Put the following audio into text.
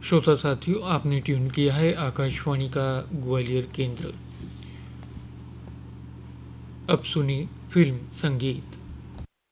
श्रोता साथियों, आपने ट्यून किया है आकाशवाणी का ग्वालियर केंद्र। अब सुनिए फिल्म संगीत।